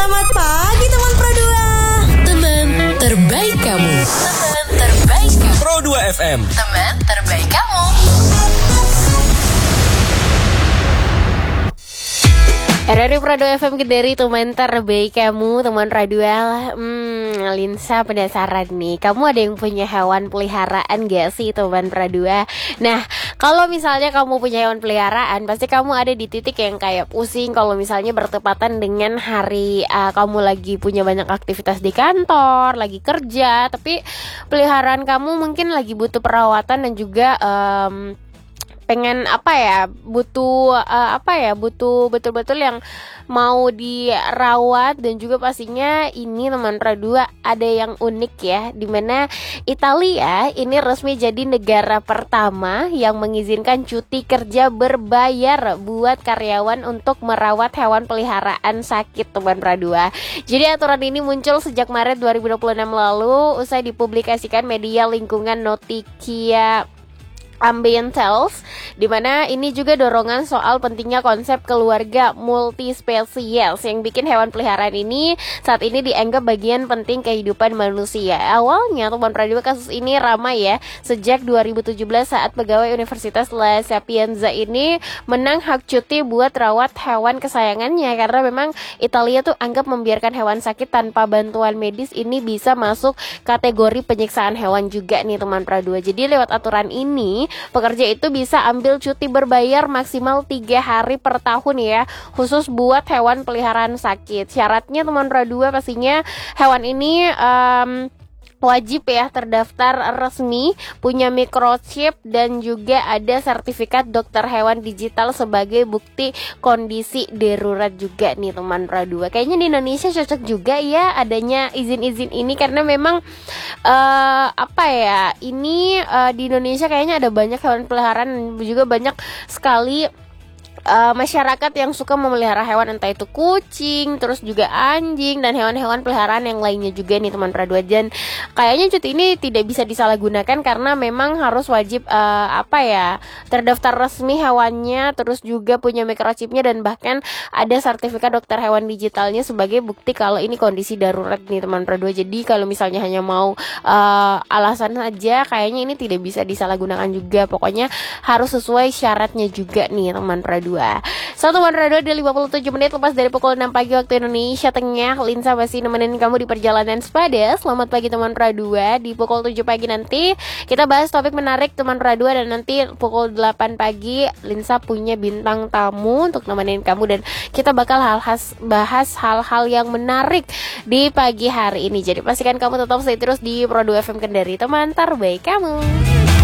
Selamat pagi teman Pro 2. Teman terbaik kamu. Teman terbaik kamu. Pro 2 FM. Teman terbaik kamu. Radio Pro 2 FM Kediri, teman terbaik kamu, teman Radio. Linsa penasaran nih, kamu ada yang punya hewan peliharaan gak sih teman Radio? Nah, kalau misalnya kamu punya hewan peliharaan, pasti kamu ada di titik yang kayak pusing kalau misalnya bertepatan dengan hari kamu lagi punya banyak aktivitas di kantor, lagi kerja, tapi peliharaan kamu mungkin lagi butuh perawatan dan juga pengen butuh betul-betul yang mau dirawat. Dan juga pastinya ini teman Radua ada yang unik ya, dimana Italia ini resmi jadi negara pertama yang mengizinkan cuti kerja berbayar buat karyawan untuk merawat hewan peliharaan sakit teman Radua. Jadi aturan ini muncul sejak Maret 2026 lalu usai dipublikasikan media lingkungan Noticia Ambientals, dimana ini juga dorongan soal pentingnya konsep keluarga multispesies yang bikin hewan peliharaan ini saat ini dianggap bagian penting kehidupan manusia. Awalnya teman radio kasus ini ramai ya sejak 2017 saat pegawai Universitas La Sapienza ini menang hak cuti buat rawat hewan kesayangannya, karena memang Italia tuh anggap membiarkan hewan sakit tanpa bantuan medis ini bisa masuk kategori penyiksaan hewan juga nih teman radio. Jadi lewat aturan ini pekerja itu bisa ambil cuti berbayar maksimal 3 hari per tahun ya, khusus buat hewan peliharaan sakit. Syaratnya teman Radua pastinya hewan ini wajib ya terdaftar resmi, punya microchip, dan juga ada sertifikat dokter hewan digital sebagai bukti kondisi darurat juga nih teman Radua. Kayaknya di Indonesia cocok juga ya adanya izin-izin ini, karena memang di Indonesia kayaknya ada banyak hewan peliharaan dan juga banyak sekali masyarakat yang suka memelihara hewan, entah itu kucing, terus juga anjing, dan hewan-hewan peliharaan yang lainnya juga nih teman Radua. Dan kayaknya cuti ini tidak bisa disalahgunakan karena memang harus wajib terdaftar resmi hewannya, terus juga punya microchipnya, dan bahkan ada sertifikat dokter hewan digitalnya sebagai bukti kalau ini kondisi darurat nih teman Radua. Jadi kalau misalnya hanya mau alasan saja, kayaknya ini tidak bisa disalahgunakan juga. Pokoknya harus sesuai syaratnya juga nih teman Radua. Satu teman Radio di 57 menit lepas dari pukul 6 pagi waktu Indonesia Tengah. Linsa masih nemenin kamu di perjalanan sepada. Selamat pagi teman Radio. Di pukul 7 pagi nanti kita bahas topik menarik teman Radio, dan nanti pukul 8 pagi Linsa punya bintang tamu untuk nemenin kamu, dan kita bakal bahas hal-hal yang menarik di pagi hari ini. Jadi pastikan kamu tetap stay terus di Pro 2 FM Kendari, teman terbaik kamu.